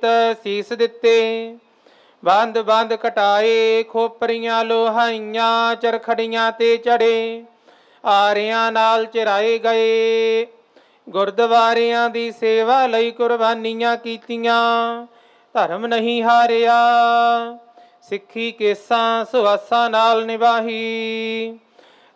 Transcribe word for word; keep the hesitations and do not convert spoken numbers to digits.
ਸਮੇਤ ਸੀਸ ਦਿੱਤੇ। ਬੰਦ ਬੰਦ ਕਟਾਏ, ਖੋਪਰੀਆਂ ਲੋਹਾਈਆਂ, ਚਰਖੜੀਆਂ ਤੇ ਚੜੇ, ਆਰਿਆਂ ਨਾਲ ਚਰਾਏ ਗਏ। ਗੁਰਦੁਆਰਿਆਂ ਦੀ ਸੇਵਾ ਲਈ ਕੁਰਬਾਨੀਆਂ ਕੀਤੀਆਂ, ਧਰਮ ਨਹੀਂ ਹਾਰਿਆ। ਸਿੱਖੀ ਕੇਸਾਂ ਸੁਆਸਾਂ ਨਾਲ ਨਿਭਾਹੀ,